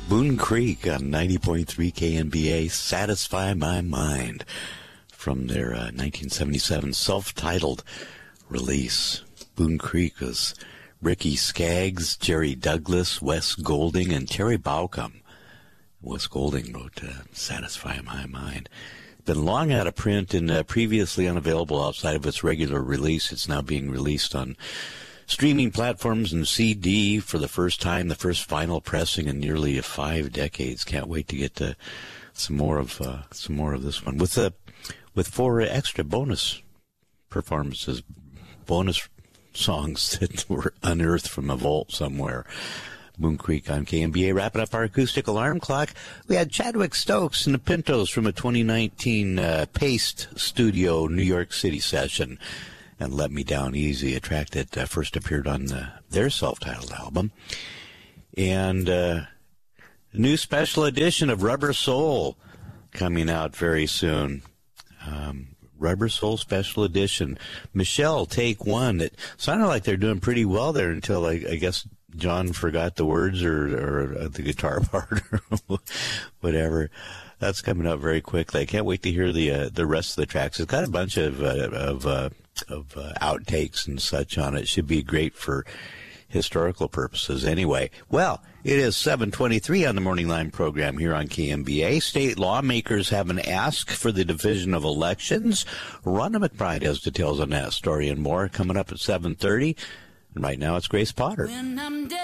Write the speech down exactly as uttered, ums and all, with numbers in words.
Boone Creek on ninety point three K N B A, Satisfy My Mind, from their uh, nineteen seventy-seven self-titled release. Boone Creek was Ricky Skaggs, Jerry Douglas, Wes Golding, and Terry Baucom. Wes Golding wrote uh, Satisfy My Mind. Been long out of print and uh, previously unavailable outside of its regular release. It's now being released on streaming platforms and C D for the first time, the first vinyl pressing in nearly five decades. Can't wait to get to some more of uh, some more of this one with uh, with four extra bonus performances, bonus songs that were unearthed from a vault somewhere. Boone Creek on K N B A. Wrapping up our acoustic alarm clock, we had Chadwick Stokes and the Pintos from a twenty nineteen uh, Paste Studio New York City session. And Let Me Down Easy, a track that uh, first appeared on the, their self-titled album. And uh, a new special edition of Rubber Soul coming out very soon. Um, Rubber Soul Special Edition. Michelle, take one. It sounded like they're doing pretty well there until, I, I guess, John forgot the words or, or the guitar part or whatever. That's coming up very quickly. I can't wait to hear the uh, the rest of the tracks. It's got a bunch of uh, of uh, of uh, outtakes and such on it. Should be great for historical purposes anyway. Well, it is seven twenty-three on the Morning Line program here on K M B A. State lawmakers have an ask for the Division of Elections. Rhonda McBride has details on that story and more coming up at seven thirty. And right now it's Grace Potter.